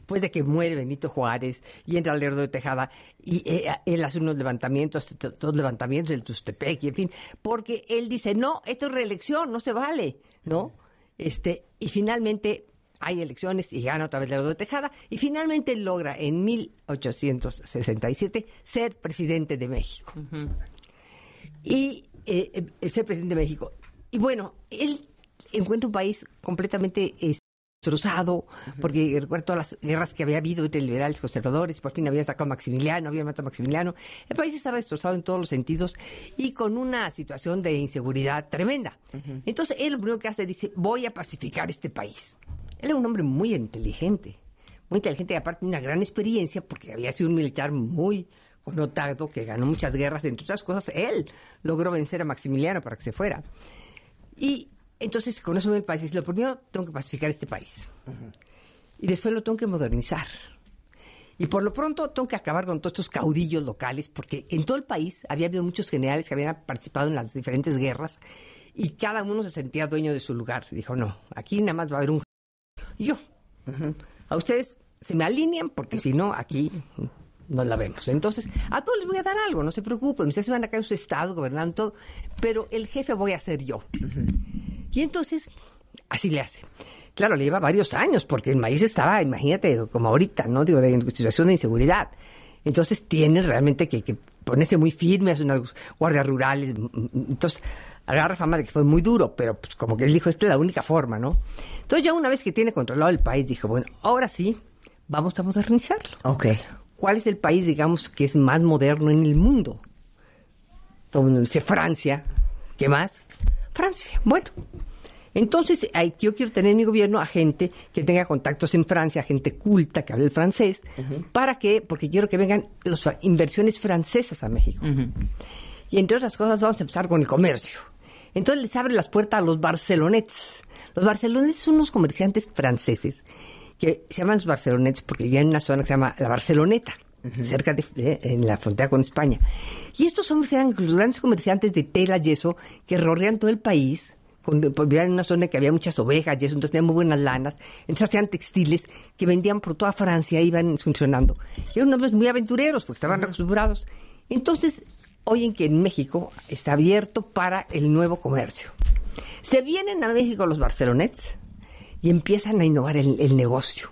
después de que muere Benito Juárez y entra Lerdo de Tejada, y él hace unos levantamientos, dos levantamientos del Tustepec, y en fin, porque él dice, no, esto es reelección, no se vale, ¿no? Y finalmente hay elecciones y gana otra vez Lerdo de Tejada, y finalmente logra en 1867 ser presidente de México. Uh-huh. Y ser presidente de México. Y bueno, él encuentra un país completamente destrozado, porque recuerda todas las guerras que había habido entre liberales y conservadores, por fin había sacado Maximiliano, había matado a Maximiliano. El país estaba destrozado en todos los sentidos y con una situación de inseguridad tremenda. Uh-huh. Entonces él lo primero que hace, dice, voy a pacificar este país. Él era un hombre muy inteligente y aparte de una gran experiencia, porque había sido un militar muy connotado, que ganó muchas guerras, entre otras cosas, él logró vencer a Maximiliano para que se fuera. Y entonces, con eso el país dice, lo primero, tengo que pacificar este país. Uh-huh. Y después lo tengo que modernizar. Y por lo pronto, tengo que acabar con todos estos caudillos locales, porque en todo el país había habido muchos generales que habían participado en las diferentes guerras, y cada uno se sentía dueño de su lugar. Dijo, no, aquí nada más va a haber un... Y yo, uh-huh, a ustedes se me alinean, porque si no, aquí... no la vemos. Entonces, a todos les voy a dar algo, no se preocupen. Ustedes van acá en su estado, gobernando todo, pero el jefe voy a ser yo. Uh-huh. Y entonces, así le hace. Claro, le lleva varios años, porque el maíz estaba, imagínate, como ahorita, ¿no? Digo, de situación de inseguridad. Entonces, tiene realmente que ponerse muy firme, hacer unas guardias rurales. Entonces, agarra fama de que fue muy duro, pero pues, como que él dijo, esta es la única forma, ¿no? Entonces, ya una vez que tiene controlado el país, dijo, bueno, ahora sí, vamos a modernizarlo. Okay. ¿Cuál es el país, digamos, que es más moderno en el mundo? Todo el mundo dice Francia. ¿Qué más? Francia. Bueno, entonces yo quiero tener en mi gobierno a gente que tenga contactos en Francia, gente culta que hable el francés. Uh-huh. ¿Para qué? Porque quiero que vengan las inversiones francesas a México. Uh-huh. Y entre otras cosas vamos a empezar con el comercio. Entonces les abre las puertas a los barcelonets. Los barcelonets son unos comerciantes franceses que se llaman los barcelonetes porque vivían en una zona que se llama la Barceloneta, uh-huh, cerca en la frontera con España. Y estos hombres eran los grandes comerciantes de tela, yeso, que recorrían todo el país, vivían en una zona que había muchas ovejas, yeso, entonces tenían muy buenas lanas, entonces hacían textiles que vendían por toda Francia, iban funcionando. Y eran hombres muy aventureros, porque estaban, uh-huh, acostumbrados. Entonces, oyen que en México está abierto para el nuevo comercio. Se vienen a México los barcelonets y empiezan a innovar el negocio.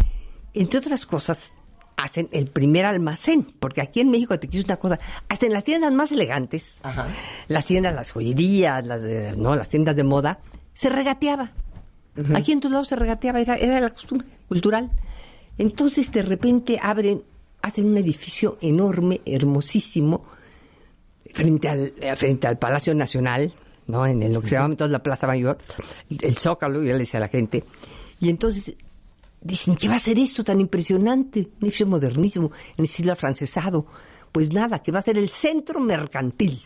Entre otras cosas, hacen el primer almacén, porque aquí en México, te quiero una cosa, hasta en las tiendas más elegantes, ajá, las tiendas, las joyerías, las tiendas de moda, se regateaba. Uh-huh. Aquí en todos lados se regateaba, era la costumbre cultural. Entonces, de repente, hacen un edificio enorme, hermosísimo, frente al Palacio Nacional, ¿no? En lo que se llama entonces la Plaza Mayor, el Zócalo, ya le decía a la gente. Y entonces dicen, ¿qué va a ser esto tan impresionante? Un edificio modernísimo, en estilo afrancesado. Pues nada, que va a ser el centro mercantil.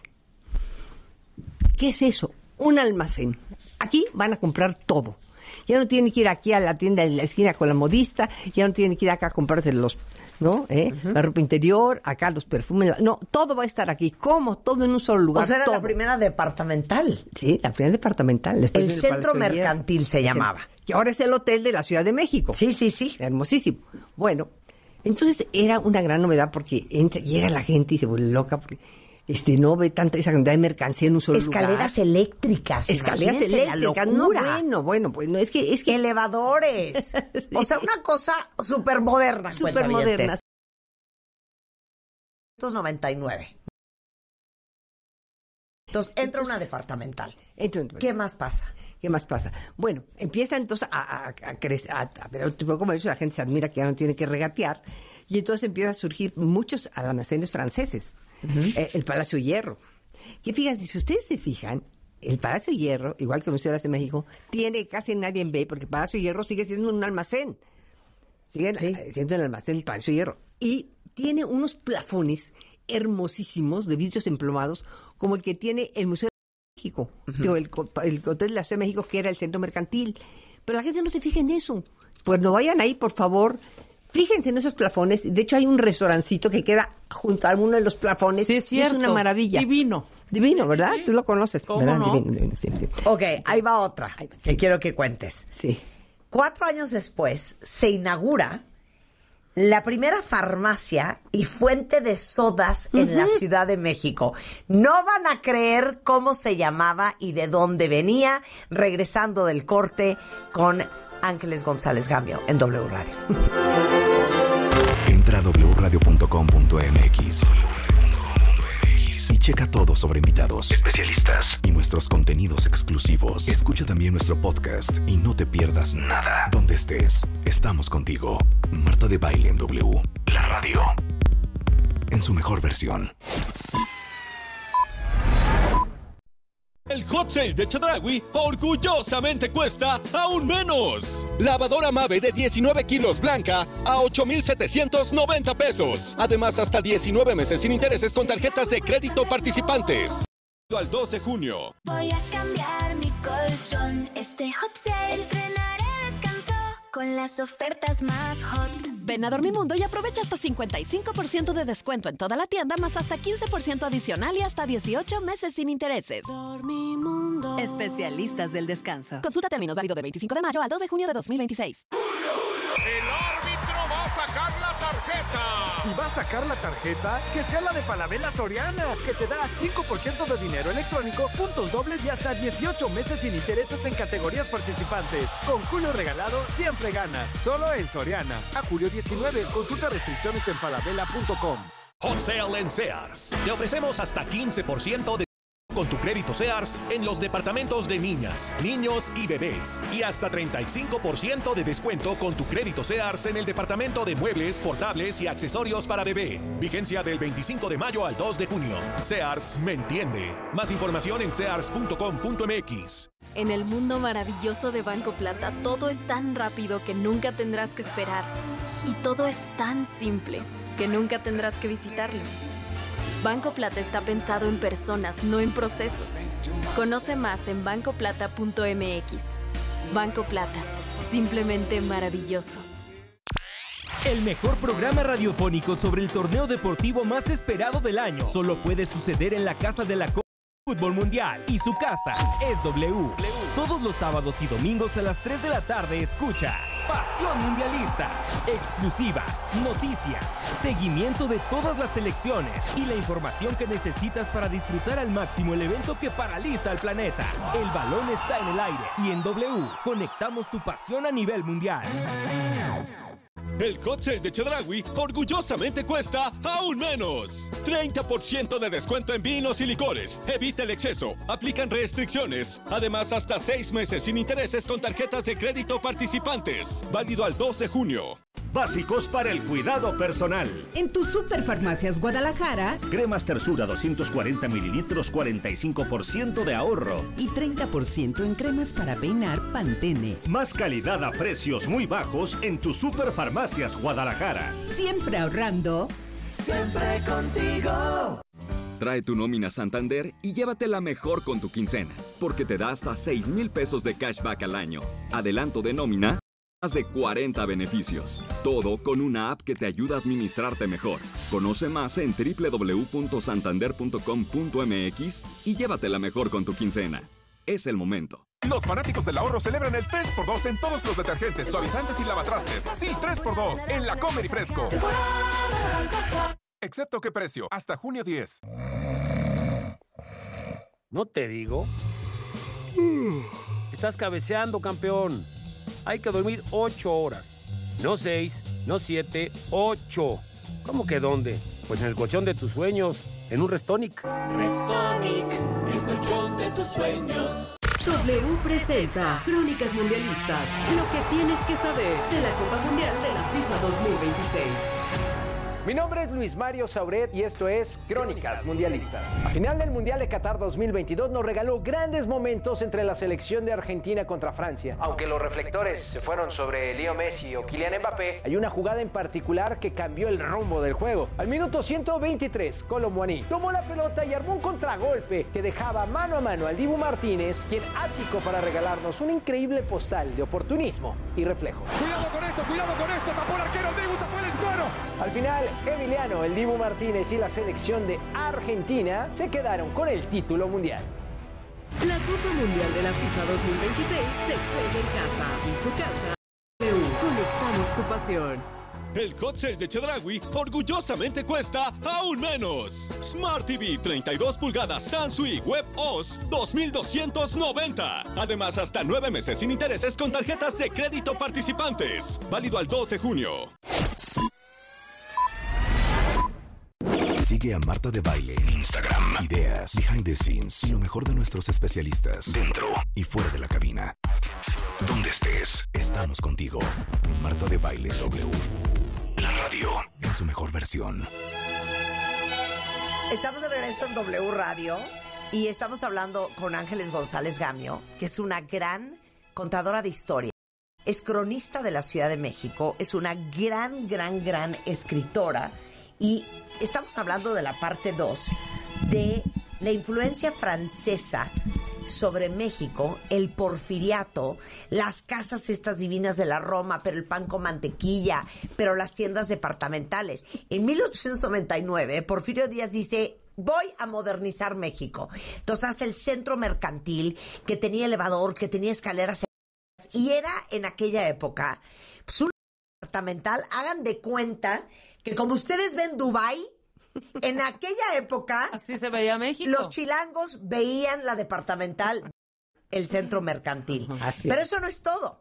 ¿Qué es eso? Un almacén. Aquí van a comprar todo. Ya no tienen que ir aquí a la tienda de la esquina con la modista, ya no tienen que ir acá a comprarse los... ¿no? Uh-huh. La ropa interior, acá los perfumes, no, todo va a estar aquí, ¿cómo? Todo en un solo lugar. O sea, era todo. la primera departamental. Sí, la primera departamental. El centro mercantil se llamaba. Que ahora es el hotel de la Ciudad de México. Sí, sí, sí. Hermosísimo. Bueno, entonces era una gran novedad porque llega la gente y se vuelve loca porque no ve tanta esa cantidad de mercancía en un solo lugar. Escaleras eléctricas. Escaleras eléctricas. No, bueno, pues no, es que... Elevadores. Sí. O sea, una cosa súper moderna. Súper moderna. 1999. Entonces, entra una departamental. ¿Qué más pasa? ¿Qué más pasa? Bueno, empieza entonces a crecer, a ver otro tipo de comercio, la gente se admira que ya no tiene que regatear, y entonces empiezan a surgir muchos almacenes franceses. Uh-huh. El Palacio Hierro. Que fíjense, si ustedes se fijan, el Palacio Hierro, igual que el Museo de México, tiene casi nadie ve, porque el Palacio Hierro sigue siendo un almacén. Sigue siendo el almacén del Palacio Hierro. Y tiene unos plafones hermosísimos de vidrios emplomados, como el que tiene el Museo de México, uh-huh, el Hotel de la Ciudad de México, que era el centro mercantil. Pero la gente no se fija en eso. Pues no vayan ahí, por favor. Fíjense en esos plafones. De hecho, hay un restaurancito que queda junto a alguno de los plafones. Sí, es cierto. Es una maravilla. Divino. Divino, ¿verdad? Sí. Tú lo conoces. ¿Cómo ¿verdad? no? Divino, sí. Ok, ahí va otra que quiero que cuentes. Sí. 4 años después se inaugura la primera farmacia y fuente de sodas en la Ciudad de México. No van a creer cómo se llamaba y de dónde venía, regresando del corte con Ángeles González Gambio en W Radio. Entra a wradio.com.mx y checa todo sobre invitados, especialistas y nuestros contenidos exclusivos. Escucha también nuestro podcast y no te pierdas nada. Donde estés, estamos contigo. Marta de Baile en W. La radio en su mejor versión. El Hot Sale de Chedraui orgullosamente cuesta aún menos. Lavadora Mave de 19 kilos blanca a 8,790 pesos. Además, hasta 19 meses sin intereses con tarjetas de crédito participantes. Al 2 de junio. Voy a cambiar mi colchón. Este Hot Sale estrenaré descanso con las ofertas más hot. Ven a Dormimundo y aprovecha hasta 55% de descuento en toda la tienda, más hasta 15% adicional y hasta 18 meses sin intereses. Dormimundo. Especialistas del descanso. Consulta términos, válido de 25 de mayo al 2 de junio de 2026. El árbitro va a sacar la tarjeta. Si va a sacar la tarjeta, que sea la de Falabella Soriana, que te da 5% de dinero electrónico, puntos dobles y hasta 18 meses sin intereses en categorías participantes. Con Julio regalado, siempre ganas. Solo en Soriana. A julio 19. Consulta restricciones en falabella.com. Hot Sale en Sears. Te ofrecemos hasta 15% de con tu crédito Sears en los departamentos de niñas, niños y bebés. Y hasta 35% de descuento con tu crédito Sears en el departamento de muebles, portables y accesorios para bebé. Vigencia del 25 de mayo al 2 de junio. Sears me entiende. Más información en sears.com.mx. En el mundo maravilloso de Banco Plata, todo es tan rápido que nunca tendrás que esperar. Y todo es tan simple que nunca tendrás que visitarlo. Banco Plata está pensado en personas, no en procesos. Conoce más en bancoplata.mx. Banco Plata, simplemente maravilloso. El mejor programa radiofónico sobre el torneo deportivo más esperado del año solo puede suceder en la casa de la Fútbol Mundial y su casa es W. Todos los sábados y domingos a las 3 de la tarde escucha Pasión Mundialista, exclusivas, noticias, seguimiento de todas las selecciones y la información que necesitas para disfrutar al máximo el evento que paraliza al planeta. El balón está en el aire y en W conectamos tu pasión a nivel mundial. El Hot Sale de Chedraui orgullosamente cuesta aún menos. 30% de descuento en vinos y licores. Evita el exceso. Aplican restricciones. Además, hasta 6 meses sin intereses con tarjetas de crédito participantes. Válido al 2 de junio. Básicos para el cuidado personal. En tu Superfarmacias Guadalajara, Cremas Tersura 240 mililitros, 45% de ahorro. Y 30% en cremas para peinar Pantene. Más calidad a precios muy bajos en tu Superfarmacias Guadalajara. Siempre ahorrando. Siempre contigo. Trae tu nómina Santander y llévatela mejor con tu quincena, porque te da hasta 6,000 pesos de cashback al año. Adelanto de nómina, más de 40 beneficios. Todo con una app que te ayuda a administrarte mejor. Conoce más en www.santander.com.mx y llévatela mejor con tu quincena. Es el momento. Los fanáticos del ahorro celebran el 3x2 en todos los detergentes, suavizantes y lavatrastes. Sí, 3x2 en La Comer y Fresco. Excepto qué precio, hasta junio 10. ¿No te digo? Estás cabeceando, campeón. Hay que dormir 8 horas. No 6, no 7, 8. ¿Cómo que dónde? Pues en el colchón de tus sueños, en un Restonic. Restonic, el colchón de tus sueños. W presenta Crónicas Mundialistas, lo que tienes que saber de la Copa Mundial de la FIFA 2026. Mi nombre es Luis Mario Sauret y esto es Crónicas Mundialistas. A final del Mundial de Qatar 2022 nos regaló grandes momentos entre la selección de Argentina contra Francia. Aunque los reflectores se fueron sobre Leo Messi o Kylian Mbappé, hay una jugada en particular que cambió el rumbo del juego. Al minuto 123, Kolo Muani tomó la pelota y armó un contragolpe que dejaba mano a mano al Dibu Martínez, quien achicó para regalarnos un increíble postal de oportunismo y reflejo. Cuidado con esto, tapó el arquero, el Dibu tapó el suelo. Al final, Emiliano, el Dibu Martínez y la selección de Argentina se quedaron con el título mundial. La Copa Mundial de la FIFA 2026 se juega en casa y su casa. Conectamos tu pasión. El hot sale de Chedraui orgullosamente cuesta aún menos. Smart TV 32 pulgadas Sansui Web OS 2,290. Además, hasta 9 meses sin intereses con tarjetas de crédito participantes. Válido al 2 de junio. Sigue a Marta de Baile en Instagram. Ideas, behind the scenes y lo mejor de nuestros especialistas dentro y fuera de la cabina. Donde estés, estamos contigo. Marta de Baile W. La radio en su mejor versión. Estamos de regreso en W Radio y estamos hablando con Ángeles González Gamio, que es una gran contadora de historia. Es cronista de la Ciudad de México, es una gran escritora y estamos hablando de la parte 2 de la influencia francesa sobre México, el porfiriato, las casas estas divinas de la Roma, pero el pan con mantequilla, pero las tiendas departamentales. En 1899, Porfirio Díaz dice: voy a modernizar México. Entonces hace el centro mercantil, que tenía elevador, que tenía escaleras, y era en aquella época pues un departamental. Hagan de cuenta que como ustedes ven Dubái, en aquella época así se veía México. Los chilangos veían la departamental, el centro mercantil. Pero eso no es todo.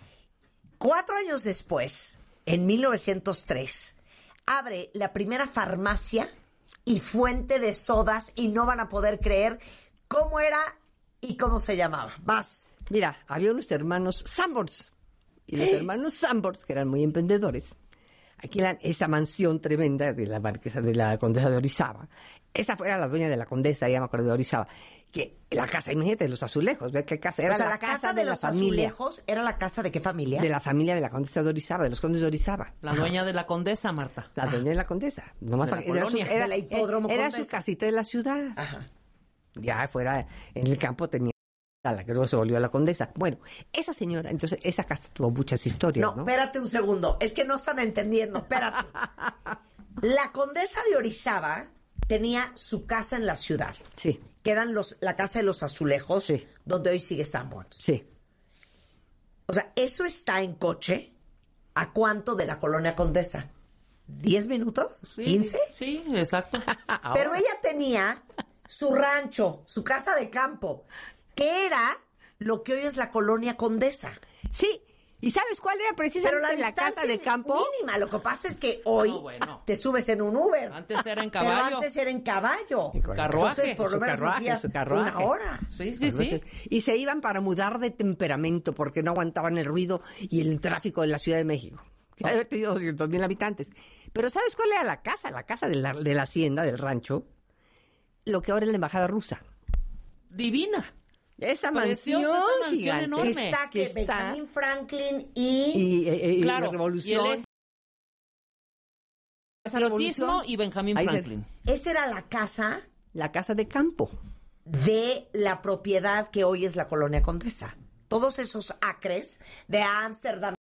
4 años después, en 1903, abre la primera farmacia y fuente de sodas, y no van a poder creer cómo era y cómo se llamaba. Vas. Mira, había unos hermanos Sanborns, y los hermanos Sanborns, que eran muy emprendedores, alquilan esa mansión tremenda de la marquesa de la condesa de Orizaba. Esa era la dueña de la condesa, ella me acuerdo, de Orizaba. Que la casa, imagínate, los azulejos, ¿ves qué casa? Era, o sea, la casa de los familia. Azulejos era la casa de qué familia? De la familia de la condesa de Orizaba, de los condes de Orizaba. La dueña de la condesa, Marta. La dueña de la condesa. Nomás de la colonia. De la hipódromo era condesa. Su casita de la ciudad. Ajá. Ya afuera, en el campo tenía la que luego se volvió a la condesa. Bueno, esa señora, entonces, esa casa tuvo muchas historias, ¿no? Espérate un segundo. Es que no están entendiendo. Espérate. La condesa de Orizaba tenía su casa en la ciudad. Sí. Que eran la casa de los Azulejos, sí, donde hoy sigue Sanborns. Sí. O sea, eso está en coche. ¿A cuánto de la colonia Condesa? ¿10 minutos? Sí, ¿15? Sí, exacto. Pero ella tenía su rancho, su casa de campo, que era lo que hoy es la colonia Condesa. Sí. ¿Y sabes cuál era precisamente la casa de campo? Mínima. Lo que pasa es que hoy te subes en un Uber. Antes era en caballo. Pero antes era en caballo. Carruaje. Entonces, por lo menos hacías una hora. Sí. Y se iban para mudar de temperamento porque no aguantaban el ruido y el tráfico de la Ciudad de México. Que había tenido 200,000 habitantes. Pero ¿sabes cuál era la casa? La casa de la hacienda, del rancho. Lo que ahora es la embajada rusa. Divina. Esa mansión gigante enorme. Que está Benjamin Franklin y claro, la revolución. Patriotismo y Benjamin Franklin. Esa era la casa de campo de la propiedad que hoy es la colonia Condesa. Todos esos acres de Ámsterdam,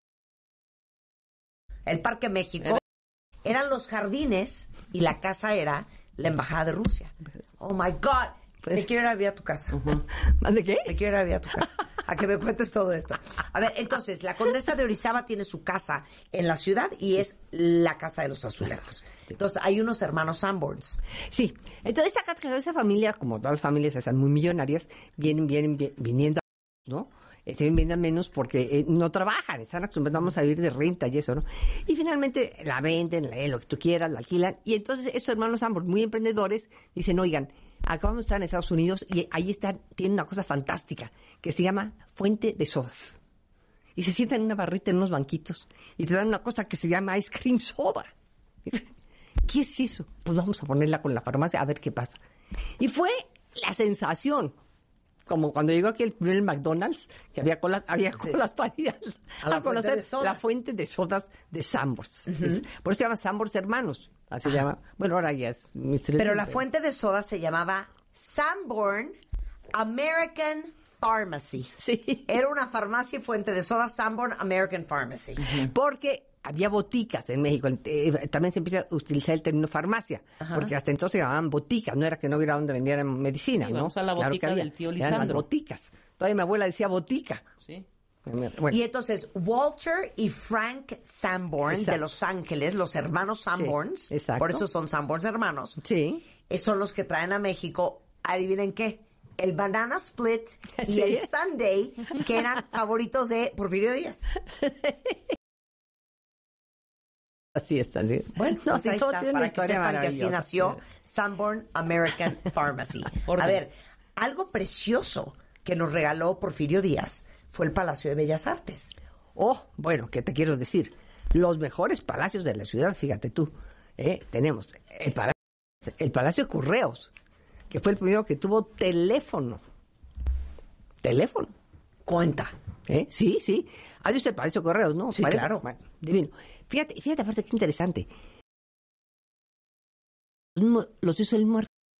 el Parque México, eran los jardines y la casa era la embajada de Rusia. Oh my God. Te quiero ir a ver a tu casa. ¿De qué? Te quiero ir a ver a tu casa. A que me cuentes todo esto. A ver, entonces, la condesa de Orizaba tiene su casa en la ciudad y es la casa de los Azulejos. Entonces, hay unos hermanos Sanborns. Sí. Entonces, esa familia, como todas las familias están muy millonarias, vienen viniendo, ¿no? Están viendo menos porque no trabajan, están acostumbrados, vamos a vivir de renta y eso, ¿no? Y finalmente la venden, lo que tú quieras, la alquilan. Y entonces estos hermanos Sanborns, muy emprendedores, dicen, oigan, acabamos de estar en Estados Unidos y ahí tienen una cosa fantástica que se llama fuente de sodas. Y se sientan en una barrita, en unos banquitos, y te dan una cosa que se llama ice cream soda. ¿Qué es eso? Pues vamos a ponerla con la farmacia a ver qué pasa. Y fue la sensación. Como cuando llegó aquí el primer McDonald's, que había colas para ir a conocer la fuente de sodas de Sanborns. Por eso se llama Sanborns Hermanos. Así se llama. Bueno, ahora ya es Mr. Pero la fuente de sodas se llamaba Sanborn American Pharmacy. Sí. Era una farmacia y fuente de sodas Sanborn American Pharmacy. Porque había boticas en México. También se empieza a utilizar el término farmacia. Ajá. Porque hasta entonces se llamaban boticas. No era que no hubiera donde vendieran medicina, sí, ¿no? Vamos a la botica del tío Lisandro. Eran boticas. Todavía mi abuela decía botica. Sí. Bueno. Y entonces Walter y Frank Sanborn, Exacto. de Los Ángeles, los hermanos Sanborns, Sí, exacto. por eso son Sanborns hermanos, Sí. son los que traen a México, adivinen qué, el Banana Split y Sí. el Sundae, que eran favoritos de Porfirio Díaz. Así es, así es. Bueno, No, pues sí, ahí todo está, tiene una para que historia sepan que así maravillosa. nació Sanborn American Pharmacy. A ver, algo precioso que nos regaló Porfirio Díaz fue el Palacio de Bellas Artes. Oh, bueno, ¿qué te quiero decir? Los mejores palacios de la ciudad, fíjate tú. Tenemos el Palacio de Correos, que fue el primero que tuvo teléfono. Teléfono. Cuenta. Sí, sí. ¿Has visto el Palacio de Correos, no? Sí, claro. Bueno, divino. Fíjate aparte qué interesante. Los hizo el mismo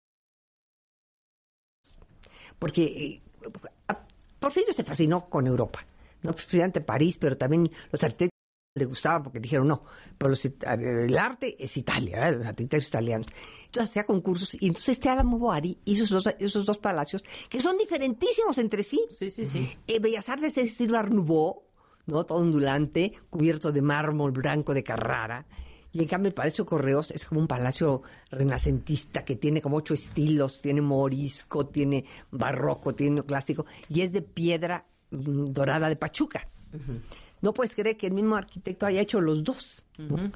porque Porfirio se fascinó con Europa. No fue estudiante de París, pero también los arquitectos le gustaba porque dijeron no, pero el arte es Italia, los arquitectos italianos. Entonces hacía concursos y entonces Álamo Boari hizo esos dos palacios que son diferentísimos entre sí. Sí, sí, sí. Bellas Artes es estilo Art Nouveau, ¿no? Todo ondulante, cubierto de mármol blanco de Carrara. Y en cambio el Palacio de Correos es como un palacio renacentista que tiene como 8 estilos, tiene morisco, tiene barroco, tiene neoclásico, y es de piedra dorada de Pachuca. Uh-huh. No puedes creer que el mismo arquitecto haya hecho los dos, ¿no? Uh-huh.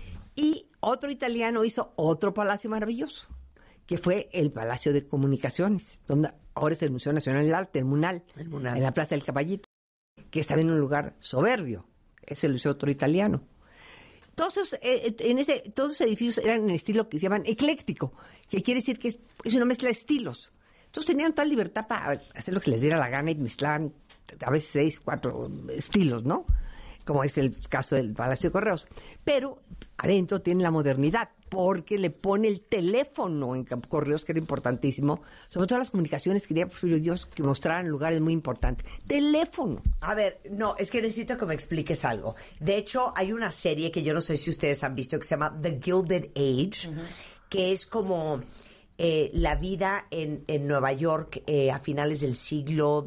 Y otro italiano hizo otro palacio maravilloso, que fue el Palacio de Comunicaciones, donde ahora es el Museo Nacional del Arte, el MUNAL, en la Plaza del Caballito, que está en un lugar soberbio. Ese lo hizo otro italiano. Todos esos edificios eran en estilo que se llaman ecléctico, que quiere decir que es una mezcla de estilos. Entonces tenían toda libertad para hacer lo que les diera la gana y mezclaban a veces 6, 4 estilos, ¿no? Como es el caso del Palacio de Correos. Pero adentro tiene la modernidad, porque le pone el teléfono en Correos, que era importantísimo. Sobre todo las comunicaciones, quería Porfirio Díaz que mostraran lugares muy importantes. Teléfono. A ver, no, es que necesito que me expliques algo. De hecho, hay una serie que yo no sé si ustedes han visto que se llama The Gilded Age, uh-huh, que es como la vida en Nueva York a finales del siglo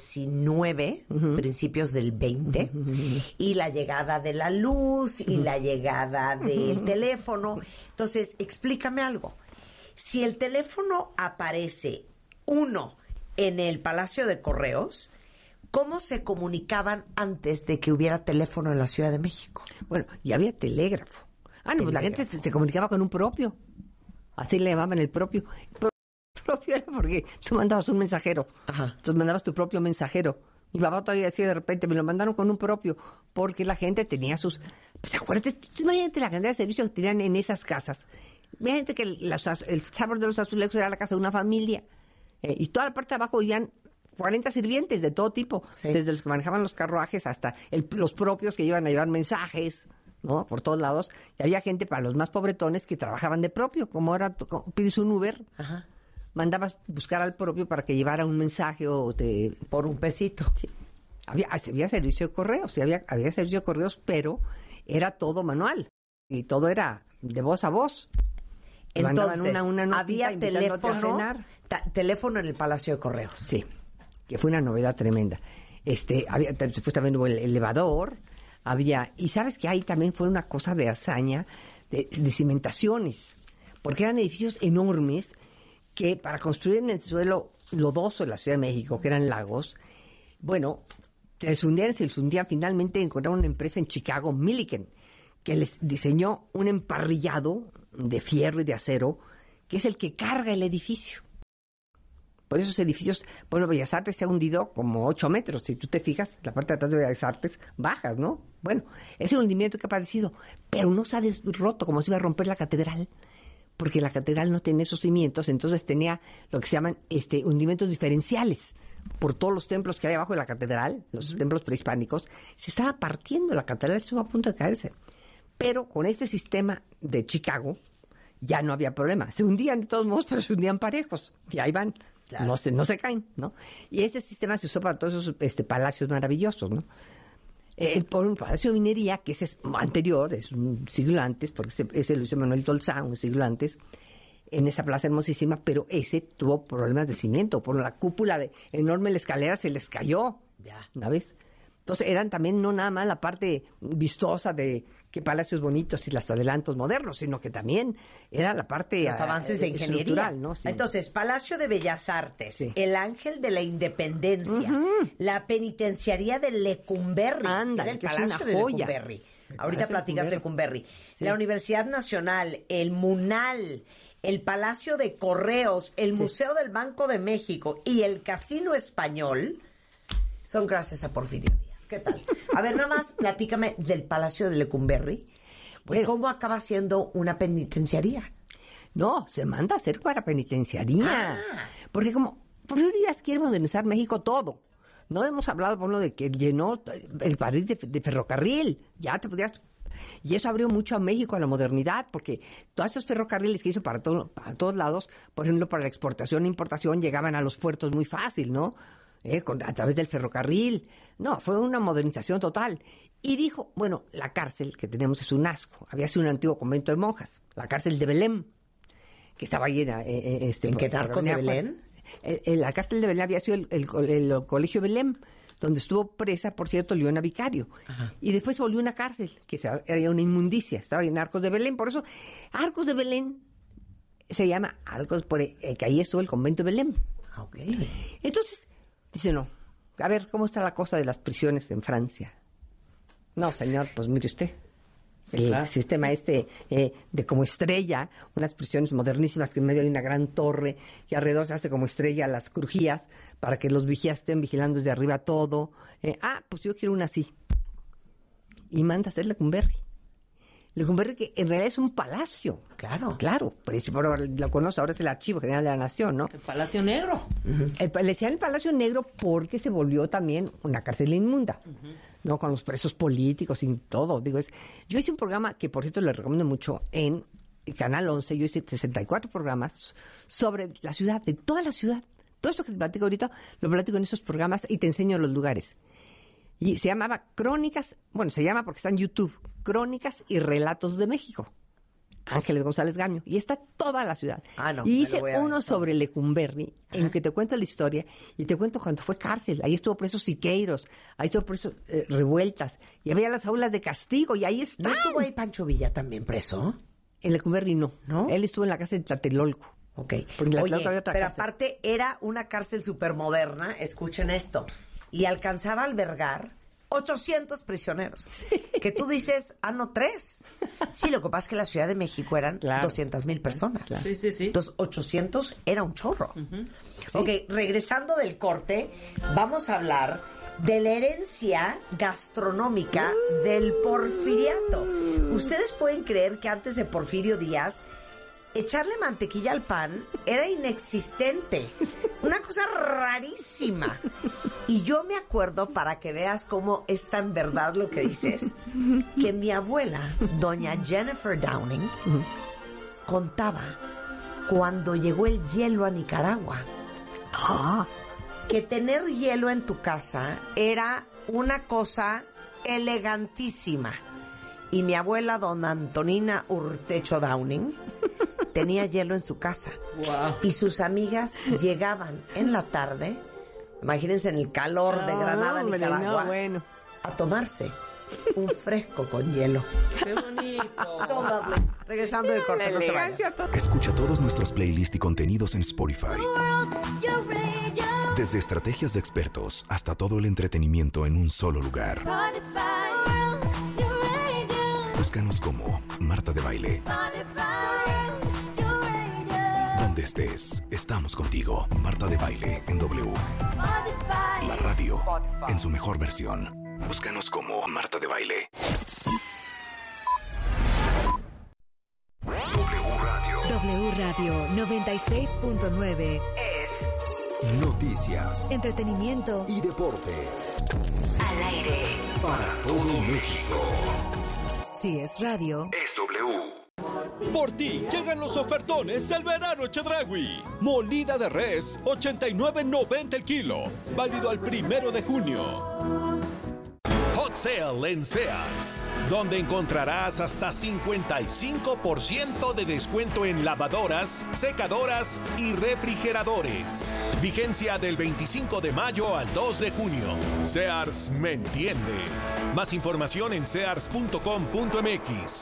XIX, uh-huh, principios del XX, uh-huh, y la llegada de la luz, uh-huh, y la llegada del, uh-huh, teléfono. Entonces, explícame algo. Si el teléfono aparece, uno, en el Palacio de Correos, ¿cómo se comunicaban antes de que hubiera teléfono en la Ciudad de México? Bueno, ya había telégrafo. No, pues la gente se comunicaba con un propio. Así le llamaban el propio. Pero el propio era porque tú mandabas un mensajero. Ajá. Entonces mandabas tu propio mensajero. Mi papá todavía decía de repente, me lo mandaron con un propio, porque la gente tenía sus... Pues acuérdate, imagínate la cantidad de servicios que tenían en esas casas. Imagínate que el sabor de los azulejos era la casa de una familia. Y toda la parte de abajo vivían 40 sirvientes de todo tipo. Sí. Desde los que manejaban los carruajes hasta los propios que iban a llevar mensajes, ¿no? Por todos lados. Y había gente para los más pobretones que trabajaban de propio, como ahora pides un Uber, ajá, mandabas buscar al propio para que llevara un mensaje o te... Por un pesito. Sí. Había servicio de correos, sí, había servicio de correos, pero era todo manual y todo era de voz a voz. Entonces, había teléfono en el Palacio de Correos. Sí, que fue una novedad tremenda. Después también hubo el elevador. Y sabes que ahí también fue una cosa de hazaña de cimentaciones, porque eran edificios enormes que para construir en el suelo lodoso de la Ciudad de México, que eran lagos, bueno, se hundían, finalmente encontraron una empresa en Chicago, Milliken, que les diseñó un emparrillado de fierro y de acero, que es el que carga el edificio. Por esos edificios, bueno, Bellas Artes se ha hundido como 8 metros. Si tú te fijas, la parte de atrás de Bellas Artes, bajas, ¿no? Bueno, es el hundimiento que ha padecido, pero no se ha roto como se iba a romper la catedral, porque la catedral no tenía esos cimientos, entonces tenía lo que se llaman hundimientos diferenciales. Por todos los templos que hay abajo de la catedral, los templos prehispánicos, se estaba partiendo la catedral, estuvo a punto de caerse. Pero con este sistema de Chicago, ya no había problema. Se hundían de todos modos, pero se hundían parejos. Y ahí van. Claro. No se caen, ¿no? Y este sistema se usó para todos esos palacios maravillosos, ¿no? Por un palacio de minería, que ese es anterior, es un siglo antes, porque ese lo hizo Manuel Tolsá, un siglo antes, en esa plaza hermosísima, pero ese tuvo problemas de cimiento. Por la cúpula enorme, la escalera se les cayó, ya, una vez. Entonces eran también no nada más la parte vistosa de qué palacios bonitos y los adelantos modernos, sino que también era la parte los avances de ingeniería, estructural, ¿no? Sí. Entonces, Palacio de Bellas Artes, el Ángel de la Independencia, la penitenciaría de Lecumberri, Ándale, el que es Palacio una de joya. Lecumberri. Ahorita platicas de Lecumberri. La Universidad Nacional, el MUNAL, el Palacio de Correos, el Museo del Banco de México y el Casino Español son gracias a Porfirio Díaz. ¿Qué tal? A ver, nada más platícame del Palacio de Lecumberri. Bueno, ¿cómo acaba siendo una penitenciaría? No, se manda a hacer para penitenciaría. Porque como Porfirio Díaz quiere modernizar México todo. No hemos hablado, por lo de que llenó el París de ferrocarril. Ya te podrías... Y eso abrió mucho a México a la modernidad, porque todos estos ferrocarriles que hizo para todos lados, por ejemplo, para la exportación e importación, llegaban a los puertos muy fácil, ¿no? A través del ferrocarril. No, fue una modernización total. Y dijo, bueno, la cárcel que tenemos es un asco. Había sido un antiguo convento de monjas, la cárcel de Belén, que estaba llena... ¿En qué narcos de Belén? La cárcel de Belén había sido el colegio Belén, donde estuvo presa, por cierto, Leona Vicario. Ajá. Y después se volvió una cárcel, que era una inmundicia. Estaba en Arcos de Belén. Por eso, Arcos de Belén se llama Arcos, que ahí estuvo el convento de Belén. Okay. Entonces... Dice, no, a ver, ¿cómo está la cosa de las prisiones en Francia? No, señor, pues mire usted, el sistema de como estrella, unas prisiones modernísimas que en medio hay una gran torre y alrededor se hace como estrella las crujías para que los vigías estén vigilando desde arriba todo. Pues yo quiero una así. Y manda a hacer Lecumberri. Lecumberri, que en realidad es un palacio. Claro. Claro, por eso lo conoce, ahora es el Archivo General de la Nación, ¿no? El Palacio Negro. Le decían el Palacio Negro porque se volvió también una cárcel inmunda, ¿no? Con los presos políticos y todo. Yo hice un programa que, por cierto, le recomiendo mucho en Canal 11. Yo hice 64 programas sobre la ciudad, de toda la ciudad. Todo esto que te platico ahorita, lo platico en esos programas y te enseño los lugares. Y se llamaba Crónicas, bueno, se llama porque está en YouTube, Crónicas y Relatos de México. Ángeles González Gaño. Y está toda la ciudad. Y hice uno sobre Lecumberri, en que te cuento la historia y te cuento cuando fue cárcel. Ahí estuvo preso Siqueiros, ahí estuvo preso Revueltas, y había las aulas de castigo, y ahí está. ¿No estuvo ahí Pancho Villa también preso? En Lecumberri no. Él estuvo en la cárcel de Tlatelolco. Ok. Oye, pero aparte era una cárcel súper moderna, escuchen esto, y alcanzaba a albergar 800 prisioneros. Sí. Que tú dices, no, 3. Sí, lo que pasa es que en la Ciudad de México eran 200,000 personas. Claro. Sí. Entonces, 800 era un chorro. Sí. Ok, regresando del corte, vamos a hablar de la herencia gastronómica del porfiriato. Ustedes pueden creer que antes de Porfirio Díaz, echarle mantequilla al pan era inexistente. Una cosa rarísima. Y yo me acuerdo, para que veas cómo es tan verdad lo que dices, que mi abuela, doña Jennifer Downing, contaba cuando llegó el hielo a Nicaragua. Que tener hielo en tu casa era una cosa elegantísima. Y mi abuela, dona Antonina Urtecho Downing, tenía hielo en su casa. Wow. Y sus amigas llegaban en la tarde, imagínense en el calor de Granada, Nicaragua, a tomarse un fresco con hielo. ¡Qué bonito! So lovely. Regresando del corte, no se vaya. Escucha todos nuestros playlists y contenidos en Spotify. Desde estrategias de expertos hasta todo el entretenimiento en un solo lugar. Búscanos como Marta de Baile. Donde estés, estamos contigo. Marta de Baile en W. La radio en su mejor versión. Búscanos como Marta de Baile. W Radio 96.9 es noticias, entretenimiento y deportes. Al aire para todo México. Si es radio, es W. Por ti llegan los ofertones del verano Chedraui. Molida de res, $89.90 el kilo. Válido al 1 de junio. Hot Sale en Sears, donde encontrarás hasta 55% de descuento en lavadoras, secadoras y refrigeradores. Vigencia del 25 de mayo al 2 de junio. Sears me entiende. Más información en sears.com.mx.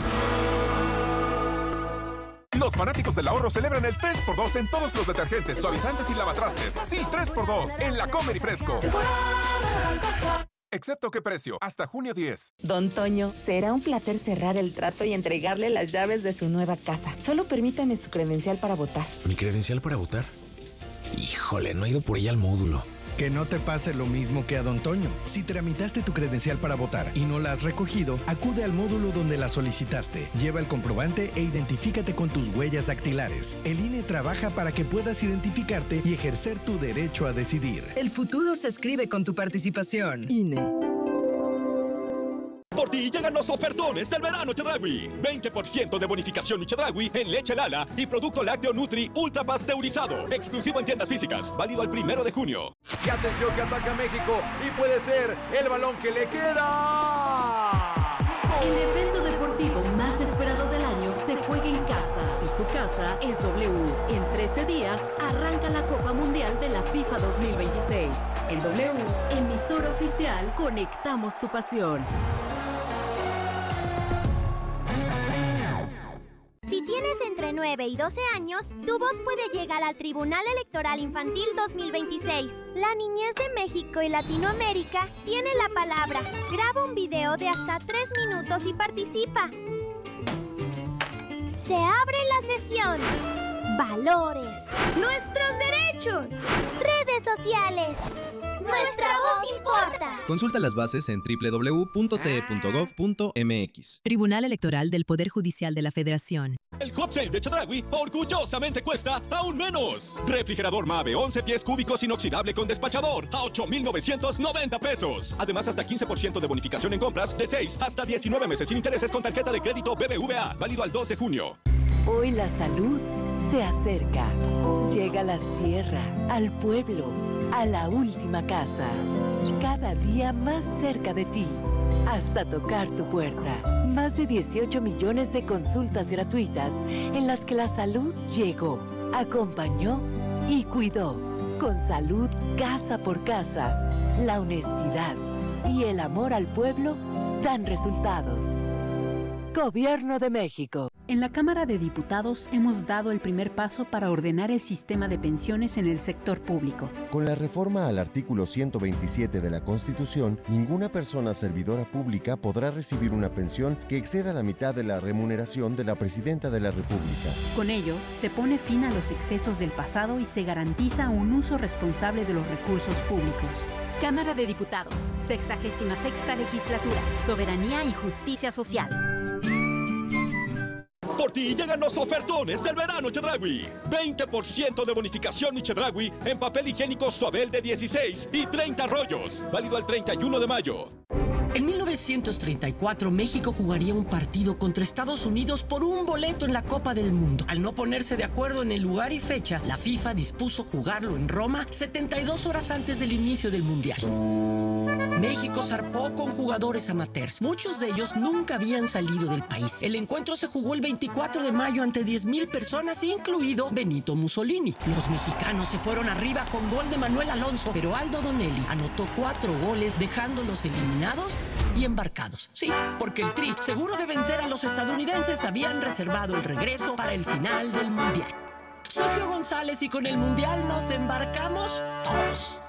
Los fanáticos del ahorro celebran el 3x2 en todos los detergentes, suavizantes y lavatrastes. Sí, 3x2 en La Comer y Fresco. Excepto qué precio, hasta junio 10. Don Toño, será un placer cerrar el trato y entregarle las llaves de su nueva casa. Solo permítame su credencial para votar. ¿Mi credencial para votar? Híjole, no he ido por ella al módulo. Que no te pase lo mismo que a Don Toño. Si tramitaste tu credencial para votar y no la has recogido, acude al módulo donde la solicitaste. Lleva el comprobante e identifícate con tus huellas dactilares. El INE trabaja para que puedas identificarte y ejercer tu derecho a decidir. El futuro se escribe con tu participación. INE. Por ti llegan los ofertones del verano Chedraui. 20% de bonificación Chedraui en leche Lala y producto lácteo Nutri ultra pasteurizado. Exclusivo en tiendas físicas. Válido al 1 de junio. Y atención que ataca México y puede ser el balón que le queda. El evento deportivo más esperado del año se juega en casa y su casa es W. En 13 días arranca la Copa Mundial de la FIFA 2026. En W, emisora oficial, conectamos tu pasión. Si tienes entre 9 y 12 años, tu voz puede llegar al Tribunal Electoral Infantil 2026. La niñez de México y Latinoamérica tiene la palabra. Graba un video de hasta 3 minutos y participa. Se abre la sesión. Valores. Nuestros derechos. Redes sociales. Nuestra voz importa. Consulta las bases en www.te.gov.mx. Tribunal Electoral del Poder Judicial de la Federación. El Hot Sale de Chedraui orgullosamente cuesta aún menos. Refrigerador Mave 11 pies cúbicos inoxidable con despachador a 8,990 pesos. Además, hasta 15% de bonificación en compras de 6 hasta 19 meses sin intereses con tarjeta de crédito BBVA. Válido al 2 de junio. Hoy la salud se acerca. Llega a la sierra, al pueblo, a la última casa. Cada día más cerca de ti. Hasta tocar tu puerta. Más de 18 millones de consultas gratuitas en las que la salud llegó, acompañó y cuidó. Con salud casa por casa, la honestidad y el amor al pueblo dan resultados. Gobierno de México. En la Cámara de Diputados hemos dado el primer paso para ordenar el sistema de pensiones en el sector público. Con la reforma al artículo 127 de la Constitución, ninguna persona servidora pública podrá recibir una pensión que exceda la mitad de la remuneración de la Presidenta de la República. Con ello, se pone fin a los excesos del pasado y se garantiza un uso responsable de los recursos públicos. Cámara de Diputados, 66ª Legislatura, Soberanía y Justicia Social. Por ti llegan los ofertones del verano Chedraui. 20% de bonificación Chedraui en papel higiénico Suabel de 16 y 30 rollos. Válido al 31 de mayo. En 1934, México jugaría un partido contra Estados Unidos por un boleto en la Copa del Mundo. Al no ponerse de acuerdo en el lugar y fecha, la FIFA dispuso jugarlo en Roma 72 horas antes del inicio del Mundial. México zarpó con jugadores amateurs. Muchos de ellos nunca habían salido del país. El encuentro se jugó el 24 de mayo ante 10,000 personas, incluido Benito Mussolini. Los mexicanos se fueron arriba con gol de Manuel Alonso, pero Aldo Donelli anotó 4 goles, dejándolos eliminados y embarcados. Sí, porque el Tri, seguro de vencer a los estadounidenses, habían reservado el regreso para el final del Mundial. Soy Gio González y con el Mundial nos embarcamos todos.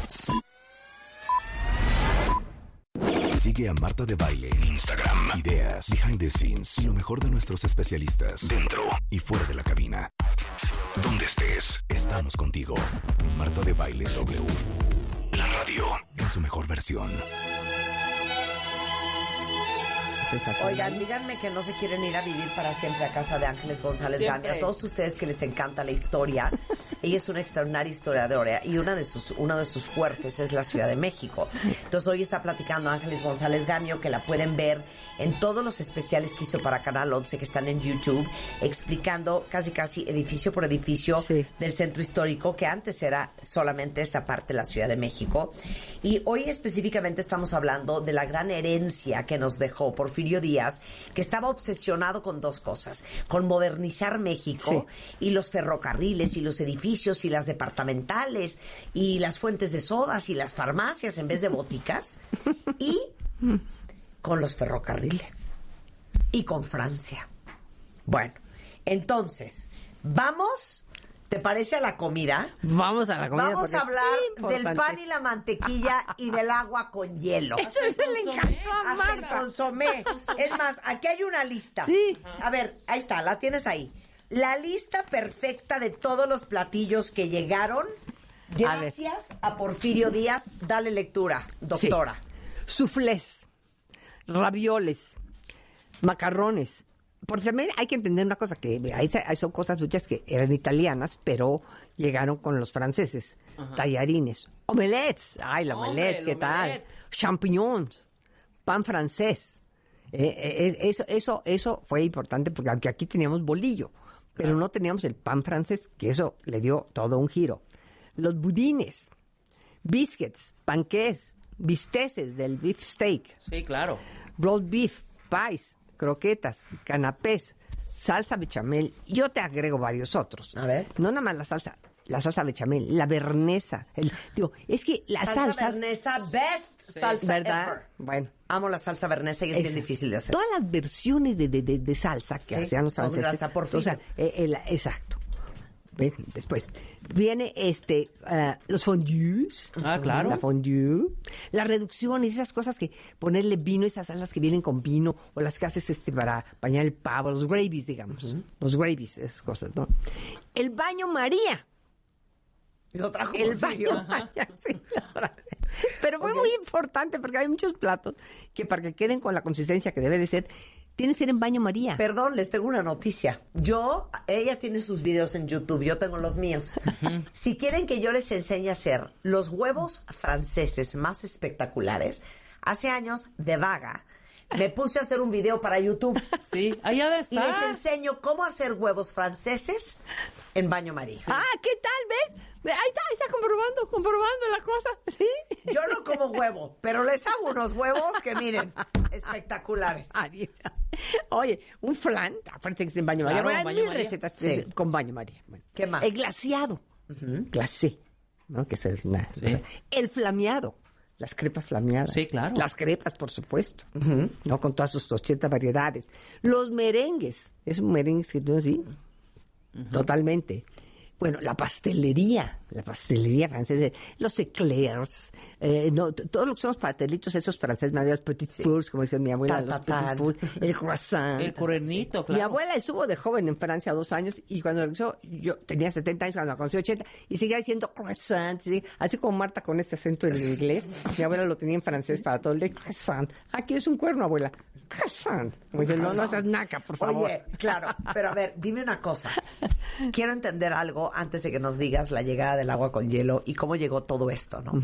Sigue a Marta de Baile en Instagram. Ideas, behind the scenes y lo mejor de nuestros especialistas dentro y fuera de la cabina. Donde estés, estamos contigo. Marta de Baile W. La radio en su mejor versión. Oigan, díganme que no se quieren ir a vivir para siempre a casa de Ángeles González Gami. A todos ustedes que les encanta la historia, Ella es una extraordinaria historiadora y uno de sus fuertes es la Ciudad de México. Entonces hoy está platicando Ángeles González Gamio, que la pueden ver en todos los especiales que hizo para Canal 11 que están en YouTube, explicando casi edificio por edificio del centro histórico, que antes era solamente esa parte de la Ciudad de México. Y hoy específicamente estamos hablando de la gran herencia que nos dejó Porfirio Díaz, que estaba obsesionado con dos cosas: con modernizar México y los ferrocarriles y los edificios y las departamentales y las fuentes de sodas y las farmacias en vez de boticas, y con los ferrocarriles y con Francia. Bueno, entonces, vamos, ¿te parece a la comida? Vamos a la comida. Vamos a hablar del pan y la mantequilla y del agua con hielo. Eso le encantó a Hasta Marta. el consomé. Es más, aquí hay una lista. Sí. A ver, ahí está, la tienes ahí. La lista perfecta de todos los platillos que llegaron gracias a Porfirio Díaz. Dale lectura, doctora. Sí. Soufflés, ravioles, macarrones. Porque también hay que entender una cosa, que hay son cosas muchas que eran italianas, pero llegaron con los franceses. Ajá. Tallarines, omelets. Ay, la omelette, ¿qué tal? Champignons, pan francés. Eso fue importante porque aunque aquí teníamos bolillo, pero no teníamos el pan francés, que eso le dio todo un giro. Los budines, biscuits, panqués, bisteces del beef steak. Sí, claro. Roast beef, pies, croquetas, canapés, salsa bechamel. Yo te agrego varios otros. A ver. No nada más la salsa bechamel, la bernesa. Es que la salsa bernesa, best salsa ¿verdad? ever. Bueno. Amo la salsa bernesa y es bien difícil de hacer. Todas las versiones de salsa que hacían los franceses. Grasa, por fin. O sea, exacto. ¿Ven? Después viene los fondues. Ah, claro. La fondue. Las reducciones, esas cosas que ponerle vino, esas salsas que vienen con vino, o las que haces para bañar el pavo, los gravies, digamos. Los gravies, esas cosas, ¿no? El baño María. Lo trajo el Porfirio. baño María, sí, pero fue muy importante porque hay muchos platos que para que queden con la consistencia que debe de ser, tienen que ser en baño María. Perdón, les tengo una noticia. Ella tiene sus videos en YouTube, yo tengo los míos. Si quieren que yo les enseñe a hacer los huevos franceses más espectaculares, hace años, de vaga, me puse a hacer un video para YouTube. Sí, allá está. Y les enseño cómo hacer huevos franceses en baño María. Ah, ¿qué tal? ¿Ves? Ahí está comprobando la cosa. ¿Sí? Yo no como huevo, pero les hago unos huevos que miren, espectaculares. Oye, un flan, aparte que es en baño María. Claro, Bueno, hay mil recetas con baño María. Bueno, ¿qué más? El glaseado. Glacé, ¿no? Que es o sea, el flameado. Las crepas flameadas. Sí, claro. Las crepas, por supuesto. ¿No? Con todas sus 80 variedades. Los merengues. Es un merengue que tú así. Totalmente. Bueno, la pastelería francesa, los eclairs, todo lo que son los pastelitos esos franceses, los petit fours, como decía mi abuela, los petit fours, el croissant. El cuernito, claro. Mi abuela estuvo de joven en Francia 2 años y cuando regresó, yo tenía 70 años, cuando conocí 80, y seguía diciendo croissant, ¿sí? Así como Marta con este acento en inglés. Mi abuela lo tenía en francés para todo el de croissant. Aquí es un cuerno, abuela. Croissant. Como dice, no seas naca, por favor. Oye, claro, pero a ver, dime una cosa. Quiero entender algo antes de que nos digas la llegada del agua con hielo y cómo llegó todo esto, ¿no?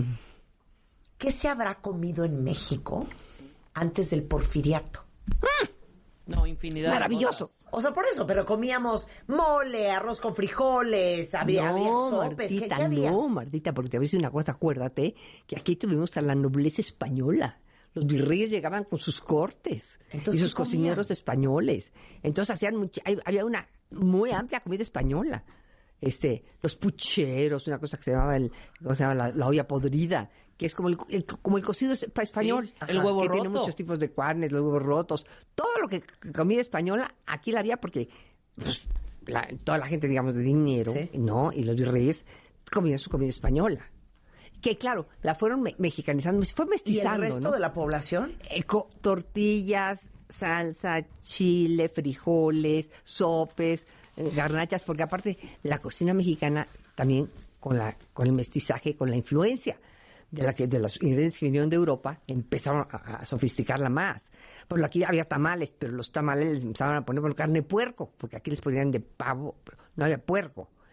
¿Qué se habrá comido en México antes del porfiriato? No, infinidad. Maravilloso. De cosas. O sea, por eso, pero comíamos mole, arroz con frijoles, había sopes. Martita, ¿Qué había? No, Martita, porque te voy a decir una cosa, acuérdate que aquí tuvimos a la nobleza española. Los virreyes llegaban con sus cortes. Entonces, y sus cocineros españoles. Entonces hacían había una muy amplia comida española. Los pucheros, una cosa que se llamaba la olla podrida, que es como el cocido español. Sí, el huevo que roto. tiene muchos tipos de carnes, los huevos rotos. Todo lo que comida española, aquí la había porque pues, toda la gente, digamos, de dinero, ¿no? Y los virreyes comían su comida española. Que claro, la fueron mexicanizando, fue mestizando. ¿Y el resto ¿no? de la población? Tortillas, salsa, chile, frijoles, sopes, garnachas, porque aparte la cocina mexicana también con el mestizaje, con la influencia de los ingredientes que vinieron de Europa, empezaron a sofisticarla más. Por ejemplo, aquí había tamales, pero los tamales les empezaban a poner carne de puerco, porque aquí les ponían de pavo, pero no había puerco.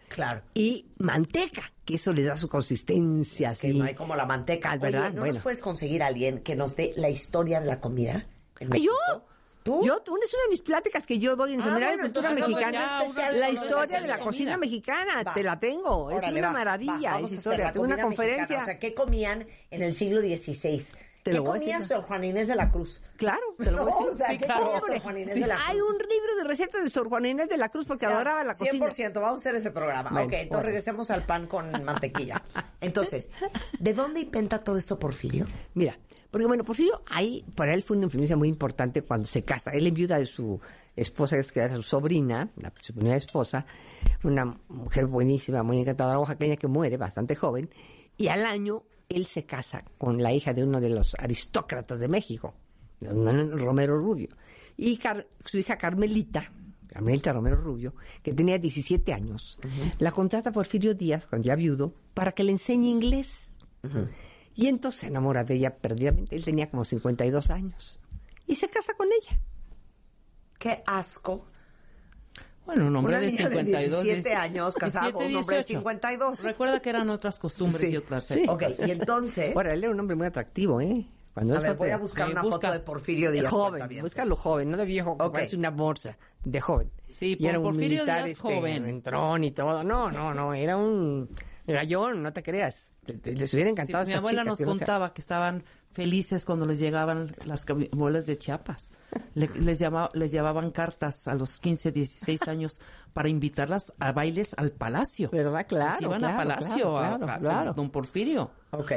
Claro. Y manteca, que eso le da su consistencia. Es que no hay como la manteca. ¿verdad? Oye, ¿no nos puedes conseguir a alguien que nos dé la historia de la comida en ¿Yo? México? ¿Tú? Es una de mis pláticas que yo doy en Seminario de Cultura Mexicana. La historia de la cocina mexicana, te la tengo. Órale, es una maravilla. Vamos Es a hacer historia. la Tengo una comida conferencia. mexicana. O sea, ¿qué comían en el siglo XVI? Te ¿Qué lo voy a comía decir. Sor Juana Inés de la Cruz? Claro, te lo voy a decir. O sea, ¿qué comía Sor Juana Inés de la Cruz? Hay un libro de recetas de Sor Juana Inés de la Cruz porque adoraba la cocina. 100%, vamos a hacer ese programa. Bueno, ok, entonces regresemos al pan con mantequilla. Entonces, ¿de dónde inventa todo esto Porfirio? Mira, porque bueno, Porfirio, para él fue una influencia muy importante cuando se casa. Él enviuda de su esposa, que era su sobrina, su primera esposa, una mujer buenísima, muy encantadora, oaxaqueña, que muere bastante joven, y al año él se casa con la hija de uno de los aristócratas de México, Romero Rubio, y su hija Carmelita Romero Rubio, que tenía 17 años, la contrata Porfirio Díaz, cuando ya viudo, para que le enseñe inglés. Y entonces se enamora de ella perdidamente. Él tenía como 52 años. Y se casa con ella. ¡Qué asco! Bueno, un hombre Una de niña 52 de 17 años casado con un hombre de 52. Recuerda que eran otras costumbres y otras épocas. Ok, y entonces... Ahora, él era un hombre muy atractivo, ¿eh? Cuando voy a buscar una foto de Porfirio Díaz. Joven, búscalo joven, no de viejo, que parece una bolsa, de joven. Sí, y era un Porfirio militar, Díaz joven. entrón y todo. No, era un gallón, no te creas. Les hubiera encantado Sí, a estas mi abuela chicas, nos contaba que estaban felices cuando les llegaban las bolas de Chiapas. Les llevaban cartas a los 15, 16 años para invitarlas a bailes al palacio. ¿Verdad? Claro. Pues iban a palacio, claro. a don Porfirio. Ok.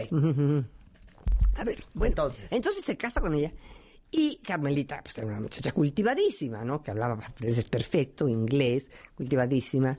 A ver, bueno, entonces se casa con ella. Y Carmelita, pues era una muchacha cultivadísima, ¿no? Que hablaba francés perfecto, inglés, cultivadísima.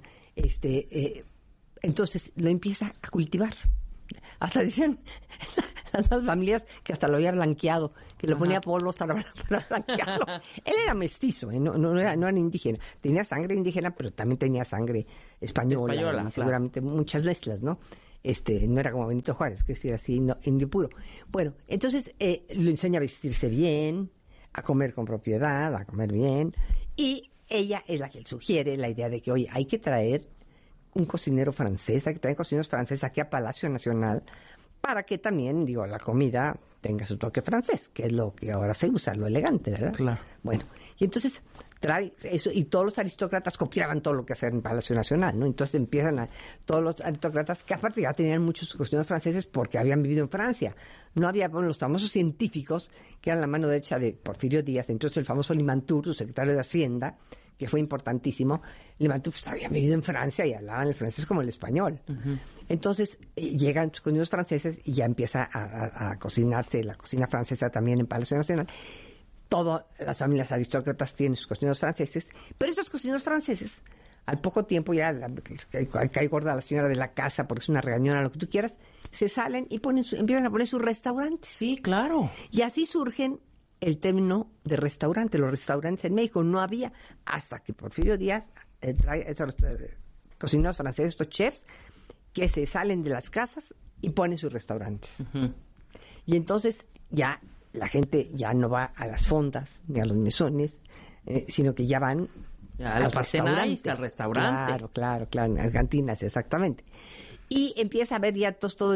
Entonces lo empieza a cultivar. Hasta decían las dos familias que hasta lo había blanqueado, que le ponía polvos para blanquearlo. Él era mestizo, ¿eh? no era indígena. Tenía sangre indígena, pero también tenía sangre española y seguramente muchas mezclas, ¿no? No era como Benito Juárez, que es decir, así, no, indio puro. Bueno, entonces lo enseña a vestirse bien, a comer con propiedad, a comer bien, y ella es la que sugiere la idea de que, oye, hay que traer un cocinero francés, hay que traer cocineros franceses aquí a Palacio Nacional para que también, la comida tenga su toque francés, que es lo que ahora se usa, lo elegante, ¿verdad? Claro. Bueno, y entonces trae eso, y todos los aristócratas copiaban todo lo que hacían en Palacio Nacional, ¿no? Entonces todos los aristócratas, que aparte ya tenían muchos cocineros franceses porque habían vivido en Francia. No había, los famosos científicos, que eran la mano derecha de Porfirio Díaz, entonces el famoso Limantour, su secretario de Hacienda, que fue importantísimo. Limantour había vivido en Francia y hablaban el francés como el español. Entonces llegan los cocineros franceses y ya empieza a cocinarse la cocina francesa también en Palacio Nacional. Todas las familias aristócratas tienen sus cocineros franceses, pero estos cocineros franceses, al poco tiempo ya cae gorda la señora de la casa porque es una regañona, lo que tú quieras, se salen y empiezan a poner sus restaurantes. Sí, claro. Y así surgen el término de restaurante. Los restaurantes en México no había hasta que Porfirio Díaz trae esos cocineros franceses, estos chefs, que se salen de las casas y ponen sus restaurantes. Y entonces ya la gente ya no va a las fondas ni a los mesones, sino que ya van al restaurante. Claro, en las cantinas, exactamente. Y empieza a haber ya todo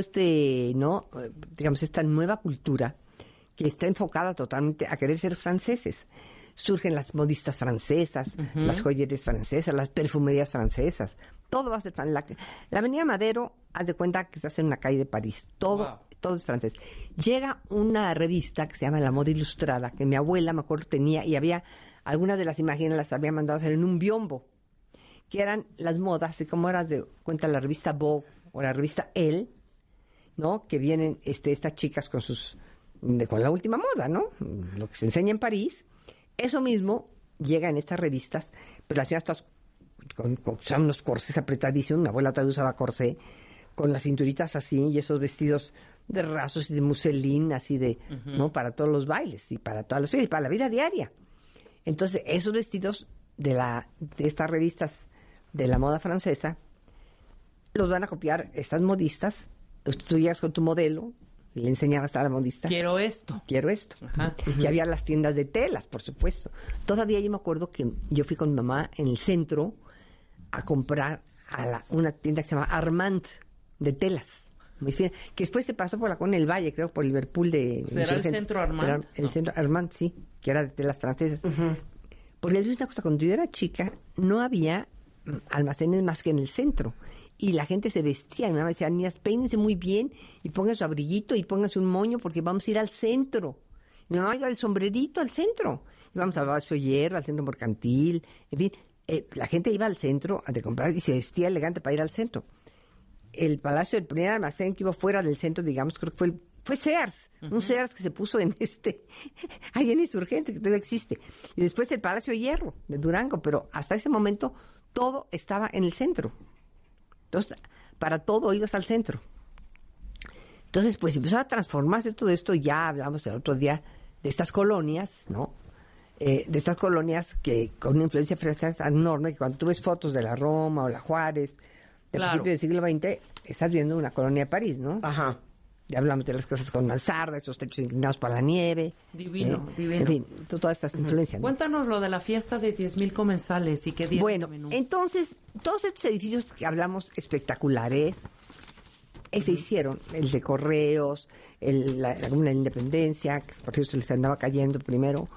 esta nueva cultura que está enfocada totalmente a querer ser franceses. Surgen las modistas francesas, las joyerías francesas, las perfumerías francesas. Todo va a ser francés. La Avenida Madero, haz de cuenta que estás en una calle de París. Todo es francés. Llega una revista que se llama La Moda Ilustrada, que mi abuela, me acuerdo, tenía, y había algunas de las imágenes las había mandado a hacer en un biombo, que eran las modas, y como era de cuenta la revista Vogue o la revista Elle, ¿no? Que vienen estas chicas con la última moda, ¿no? Lo que se enseña en París. Eso mismo llega en estas revistas, pero las señoras todas con unos corsés apretadísimos. Mi abuela todavía usaba corsé, con las cinturitas así y esos vestidos de rasos y de muselín, así de, ¿no? Para todos los bailes y para todas las fiestas y para la vida diaria. Entonces, esos vestidos de estas revistas de la moda francesa los van a copiar estas modistas. Tú llegas con tu modelo, le enseñabas a la modista. Quiero esto. Ajá. Y había las tiendas de telas, por supuesto. Todavía yo me acuerdo que yo fui con mi mamá en el centro a comprar a una tienda que se llama Armand, de telas. Muy fina, que después se pasó por la Colonia del Valle, creo, por Liverpool de... ¿Será el Centro Armand? El Centro Armand, sí, que era de telas francesas. Porque es una cosa, cuando yo era chica, no había almacenes más que en el centro. Y la gente se vestía. Mi mamá decía, niñas, peínense muy bien y pónganse su abriguito y pónganse un moño porque vamos a ir al centro. Mi mamá iba de sombrerito al centro. Íbamos al Palacio de Hierro, al centro mercantil. En fin, la gente iba al centro a comprar y se vestía elegante para ir al centro. El palacio, el primer almacén que iba fuera del centro, digamos, creo que fue Sears. Un Sears que se puso en ahí en Insurgente, que todavía existe. Y después el Palacio de Hierro, de Durango. Pero hasta ese momento todo estaba en el centro. Entonces, para todo ibas al centro. Entonces, pues empezó a transformarse todo esto. Ya hablamos el otro día de estas colonias, ¿no? De estas colonias que con una influencia francesa tan enorme que cuando tú ves fotos de la Roma o la Juárez del principio del siglo XX, estás viendo una colonia de París, ¿no? Ajá. Ya hablamos de las casas con mansarda, esos techos inclinados para la nieve. Divino, divino. En fin, todas estas influencias, ¿no? Cuéntanos lo de la fiesta de 10,000 comensales y qué día. Bueno, entonces, todos estos edificios que hablamos espectaculares, se hicieron, el de Correos, la Comuna de la Independencia, que por cierto se les andaba cayendo primero,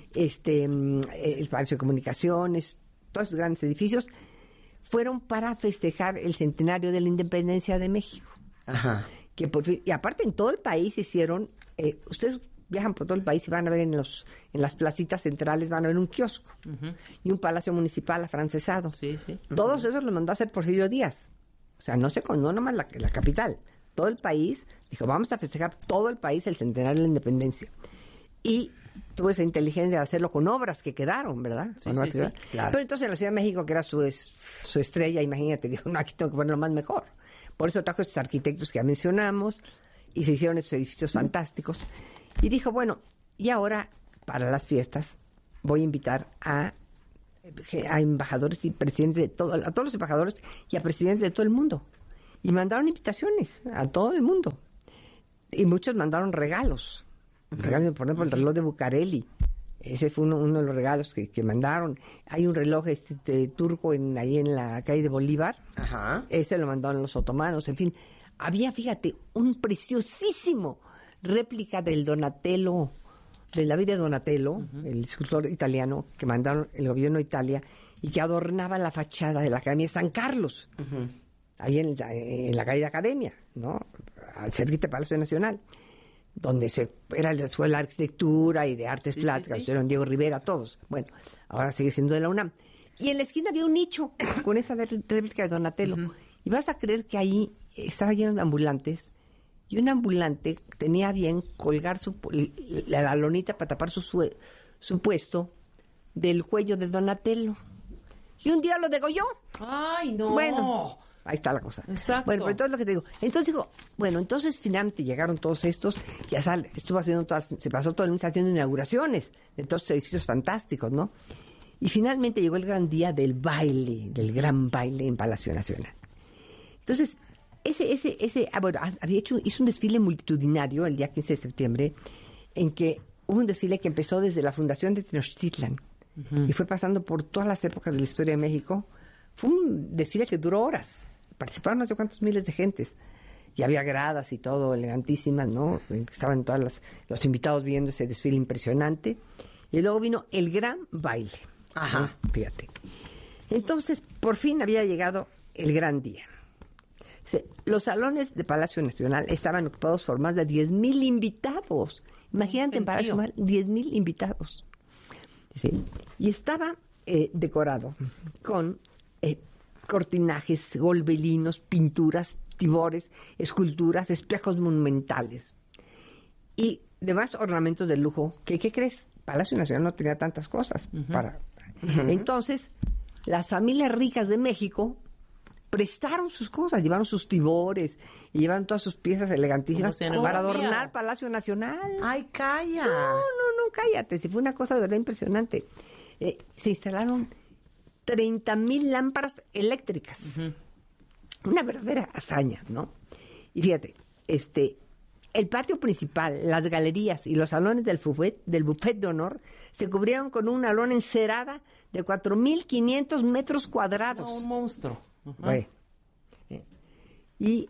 el Palacio de Comunicaciones, todos esos grandes edificios, fueron para festejar el centenario de la Independencia de México. Ajá. Que y aparte en todo el país hicieron, ustedes viajan por todo el país y van a ver en las placitas centrales, van a ver un kiosco y un palacio municipal afrancesado. Sí, sí. Todos esos los mandó a hacer Porfirio Díaz. O sea, no nomás la capital, todo el país, dijo, vamos a festejar todo el país el centenario de la Independencia. Y tuvo esa inteligencia de hacerlo con obras que quedaron, ¿verdad? Sí, sí, claro. Pero entonces en la Ciudad de México, que era su estrella, imagínate, dijo, no, aquí tengo que poner lo más mejor. Por eso trajo estos arquitectos que ya mencionamos y se hicieron estos edificios fantásticos. Y dijo, bueno, y ahora para las fiestas voy a invitar a embajadores y presidentes a todos los embajadores y a presidentes de todo el mundo. Y mandaron invitaciones a todo el mundo. Y muchos mandaron regalos. Regalos, por ejemplo, el reloj de Bucareli. Ese fue uno de los regalos que mandaron. Hay un reloj turco ahí en la calle de Bolívar. Ajá. Ese lo mandaron los otomanos. En fin, había, fíjate, un preciosísimo réplica del Donatello, de David de Donatello, el escultor italiano que mandaron el gobierno de Italia y que adornaba la fachada de la Academia de San Carlos, ahí en la calle de Academia, ¿no? Cerquita del Palacio Nacional, donde era la escuela de arquitectura y de artes plásticas, estuvieron Diego Rivera, todos. Bueno, ahora sigue siendo de la UNAM. Y en la esquina había un nicho con esa réplica de Donatello. Y vas a creer que ahí estaba lleno de ambulantes. Y un ambulante tenía bien colgar la lonita para tapar su puesto del cuello de Donatello. Y un día lo degolló. ¡Ay, no! Bueno, ahí está la cosa. Exacto. Bueno, pero entonces lo que te digo. Entonces digo, bueno, entonces finalmente llegaron todos estos, se pasó todo el mundo haciendo inauguraciones de todos estos edificios fantásticos, ¿no? Y finalmente llegó el gran día del gran baile en Palacio Nacional. Entonces, hizo un desfile multitudinario el día 15 de septiembre, en que hubo un desfile que empezó desde la fundación de Tenochtitlan y fue pasando por todas las épocas de la historia de México. Fue un desfile que duró horas. Participaron no sé cuántos miles de gentes. Y había gradas y todo, elegantísimas, ¿no? Estaban todos los invitados viendo ese desfile impresionante. Y luego vino el gran baile. Ajá. ¿No? Fíjate. Entonces, por fin había llegado el gran día. Los salones de Palacio Nacional estaban ocupados por más de 10,000 invitados. Imagínate en Palacio Nacional, 10,000 invitados. ¿Sí? Y estaba decorado con cortinajes, golbelinos, pinturas, tibores, esculturas, espejos monumentales y demás ornamentos de lujo. ¿Qué crees? Palacio Nacional no tenía tantas cosas. Entonces, las familias ricas de México prestaron sus cosas, llevaron sus tibores y llevaron todas sus piezas elegantísimas para adornar Palacio Nacional. ¡Ay, calla! No, cállate, si fue una cosa de verdad impresionante. Se instalaron 30,000 lámparas eléctricas. Una verdadera hazaña, ¿no? Y fíjate, el patio principal, las galerías y los salones del buffet de honor se cubrieron con una lona encerada de 4,500 metros cuadrados. No, un monstruo. Bueno. Y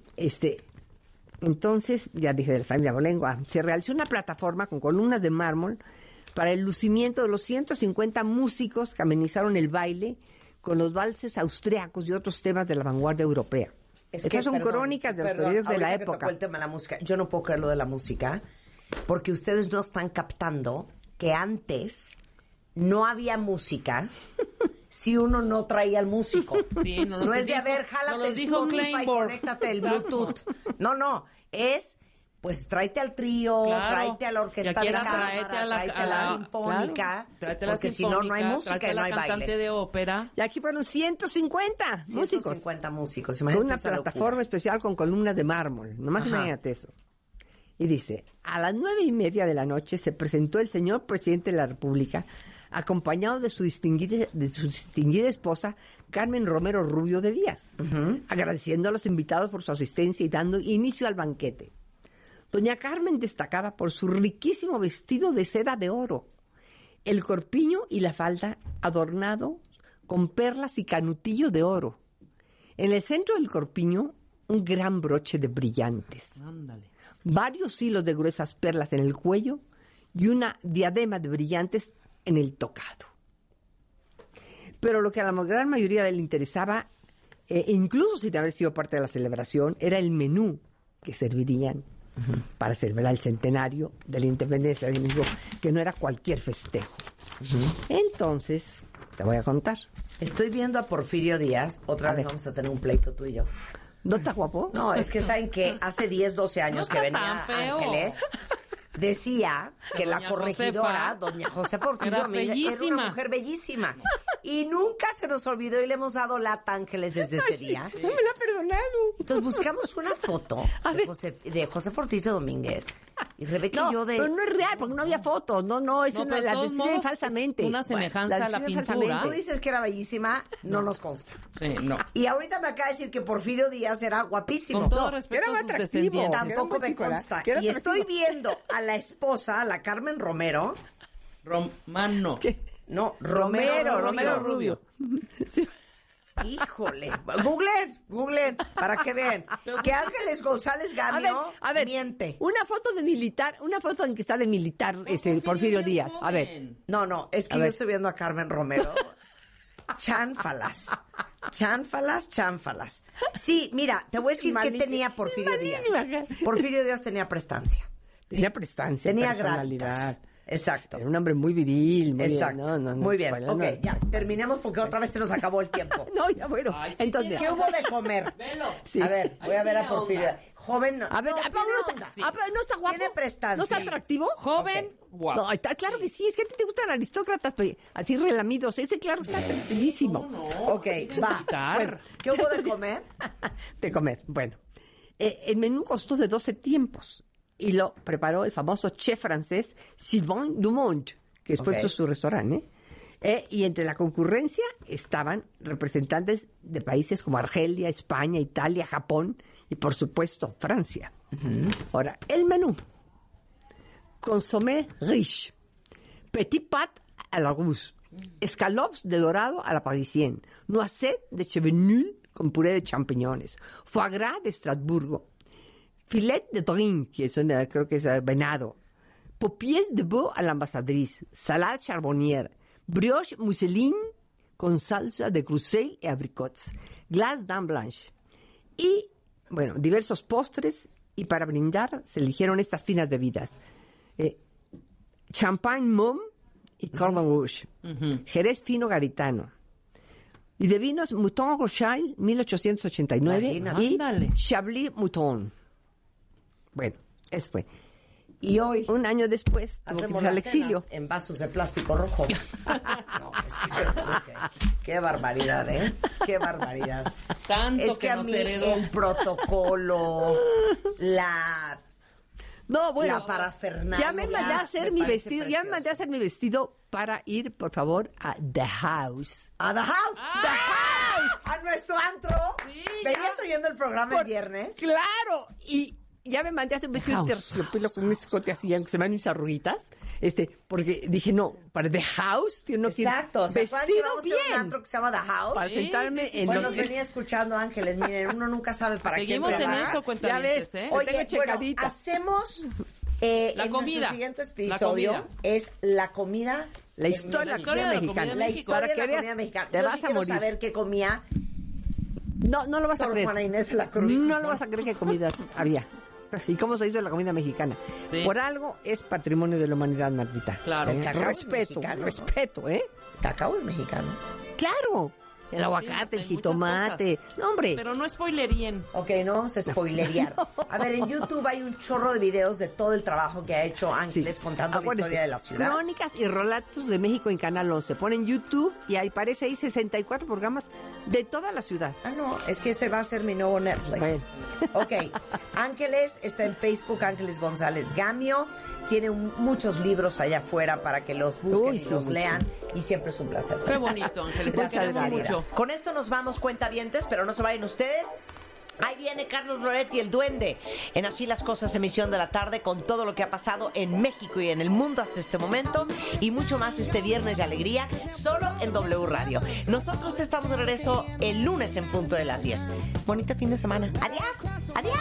entonces, ya dije de la familia Abolengo, se realizó una plataforma con columnas de mármol para el lucimiento de los 150 músicos que amenizaron el baile con los valses austriacos y otros temas de la vanguardia europea. Estas son crónicas de los periodos de la época. Tocó el tema de la música. Yo no puedo creer lo de la música, porque ustedes no están captando que antes no había música si uno no traía al músico. Sí, no es de, a ver, jálate el Spotify, conéctate el Bluetooth. No, es, pues tráete al trío, tráete a la orquesta de cámara, tráete a la sinfónica, porque si no, no hay música y no hay baile. Cantante de ópera. Y aquí fueron 150 músicos. 150 músicos, con una plataforma especial con columnas de mármol. Nomás imagínate eso. Y dice, a las 9:30 de la noche se presentó el señor presidente de la República, acompañado de su distinguida esposa, Carmen Romero Rubio de Díaz, agradeciendo a los invitados por su asistencia y dando inicio al banquete. Doña Carmen destacaba por su riquísimo vestido de seda de oro, el corpiño y la falda adornado con perlas y canutillos de oro. En el centro del corpiño, un gran broche de brillantes. Ándale. Varios hilos de gruesas perlas en el cuello y una diadema de brillantes en el tocado. Pero lo que a la gran mayoría le interesaba, incluso sin haber sido parte de la celebración, era el menú que servirían para celebrar el centenario de la independencia de México, que no era cualquier festejo. Entonces, te voy a contar. Estoy viendo a Porfirio Díaz, otra vez vamos a tener un pleito tú y yo. ¿No está guapo? No, es que saben que hace 10, 12 años que venía Ángeles, decía que la corregidora, doña Josefa Ortiz Domínguez, era una mujer bellísima. Y nunca se nos olvidó y le hemos dado lata a Ángeles desde ese día. No me la perdonaron. Entonces buscamos una foto de Josefa Ortiz Domínguez. Y Rebeca y yo de... pero no es real, porque no había fotos. No, eso no, la describen falsamente. Una semejanza a la pintura. Tú dices que era bellísima, no nos consta. Sí, no. Y ahorita me acaba de decir que Porfirio Díaz era guapísimo. Con todo respeto era a sus descendientes. Tampoco me consta. Y estoy viendo a la esposa, a la Carmen Romero. Romano. ¿Qué? No, Romero Rubio. Híjole, googleen, para que vean que Ángeles González Gamio a ver, miente. Una foto de militar, una foto en que está de militar Porfirio Díaz. A ver. No, es que yo estoy viendo a Carmen Romero. Chanfalas. Sí, mira, te voy a decir qué tenía Porfirio Díaz. Porfirio Díaz tenía prestancia. Tenía prestancia, tenía personalidad. Gravitas. Exacto. Era un hombre muy viril. Muy exacto. Bien. Muy bien. Ok, ya, terminemos porque otra vez se nos acabó el tiempo. No, ya bueno. Ay, sí, entonces, ¿qué hubo de comer? Velo. Sí. A ver, voy a ver a Porfirio. Joven, a ver, no está guapo. Tiene prestancia. ¿No está atractivo? Joven, guapo. No, está claro que sí. Es que a ti te gustan aristócratas así relamidos. Ese, claro, está bellísimo. No. Ok, va. Bueno, ¿qué hubo de comer? De comer, bueno. El menú costó de 12 tiempos. Y lo preparó el famoso chef francés Sylvain Dumont, que después fue su restaurante. Y entre la concurrencia estaban representantes de países como Argelia, España, Italia, Japón y, por supuesto, Francia. Ahora, el menú. Consommé riche, petit pat à la rousse, escalopes de dorado a la parisienne, noisette de chevenul con puré de champiñones, foie gras de Estrasburgo, filet de drink, que creo que es venado, paupières de veau a la ambassadrice, salade charbonnière, brioche mousseline con salsa de Bruxelles y abricots, glace dame blanche. Y, bueno, diversos postres, y para brindar se eligieron estas finas bebidas. Champagne Mumm y Cordon Rouge, Jerez fino gaditano. Y de vinos, Mouton Rothschild, 1889, y Chablis Mouton. Bueno, eso fue. Y hoy, un año después, hacemos al exilio. En vasos de plástico rojo. No, es que qué barbaridad, ¿eh? Qué barbaridad. Tanto es que a mí el protocolo, la parafernalia. Ya me mandé a hacer mi vestido, ya me mandé a hacer mi vestido para ir, por favor, a The House. ¿A The House? ¡The House! A nuestro antro. Sí, ¿venías oyendo el programa el viernes? Claro, y ya me mandé a hacer un vestido de terciopelo con un escote así, aunque se me dan mis arruguitas, porque dije, no, para The House, tío, no exacto, quiero vestido bien. Un antro que se llama The House. Para sentarme en Bueno, nos venía escuchando Ángeles, miren, uno nunca sabe para qué. Seguimos en eso, cuentavientes, ¿eh? Oye, bueno, hacemos la en comida. nuestro siguiente episodio es la comida. La historia de la comida mexicana. La historia de la comida mexicana. Te Yo vas sí a quiero morir. saber qué comía. No lo vas a creer. Juana Inés de la Cruz. No lo vas a creer qué comidas había. ¿Y cómo se hizo la comida mexicana? Sí. Por algo es patrimonio de la humanidad, Martita. Claro. El cacao Respeto, es mexicano, respeto, ¿eh? Cacao es mexicano. Claro. El aguacate, el jitomate. No, hombre. Pero no spoilerien. Ok, no vamos a spoilerear. A ver, en YouTube hay un chorro de videos de todo el trabajo que ha hecho Ángeles contando la historia de la ciudad. Crónicas y relatos de México en Canal 11. Ponen YouTube y ahí aparece ahí 64 programas de toda la ciudad. Ah, no, es que ese va a ser mi nuevo Netflix. Bueno. Ok, Ángeles está en Facebook, Ángeles González Gamio. Tiene muchos libros allá afuera para que los busquen y los lean. Y siempre es un placer. Qué bonito, Ángeles. Te Gracias, queremos mucho. Con esto nos vamos, cuentavientes, pero no se vayan ustedes. Ahí viene Carlos Loretti, el duende, en Así las Cosas, emisión de la tarde, con todo lo que ha pasado en México y en el mundo hasta este momento, y mucho más este viernes de alegría, solo en W Radio. Nosotros estamos de regreso el lunes en punto de las 10. Bonito fin de semana. Adiós. Adiós.